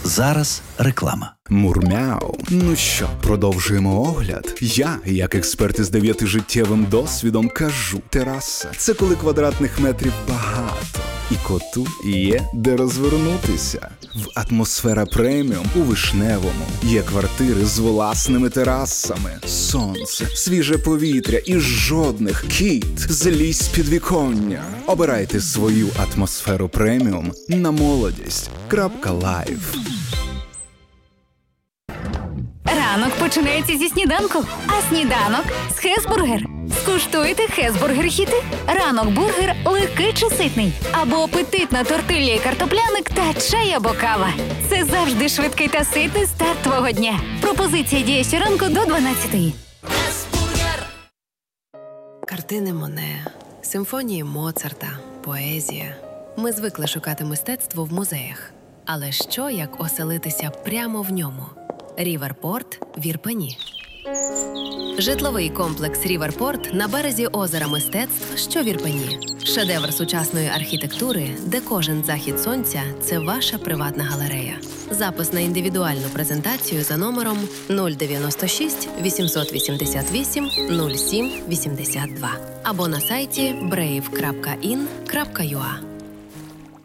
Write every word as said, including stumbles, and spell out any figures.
Зараз реклама. Мурмяу. Ну що, продовжуємо огляд? Я, як експерт із дев'ятижиттєвим досвідом, кажу: тераса – це коли квадратних метрів багато. І коту є де розвернутися. В «Атмосфера Преміум» у Вишневому є квартири з власними терасами. Сонце, свіже повітря і жодних кіт, злізь з підвіконня. Обирайте свою «Атмосферу Преміум» на молодість крапка лайв. Ранок починається зі сніданку, а сніданок – з Хесбургер. Скуштуйте Хесбургер-хіти. Ранок-бургер легкий чи ситний. Або апетитна тортилля і картопляник та чай або кава. Це завжди швидкий та ситний старт твого дня. Пропозиція діє щоранку до дванадцятої. Хесбургер. Картини Моне, симфонії Моцарта, поезія. Ми звикли шукати мистецтво в музеях. Але що, як оселитися прямо в ньому? Ріверпорт в Ірпені. Житловий комплекс Ріверпорт на березі озера мистецтв, що в Ірпені. Шедевр сучасної архітектури, де кожен захід сонця – це ваша приватна галерея. Запис на індивідуальну презентацію за номером нуль дев'яносто шість вісімсот вісімдесят вісім нуль сім вісімдесят два або на сайті брейв крапка ін крапка ю а.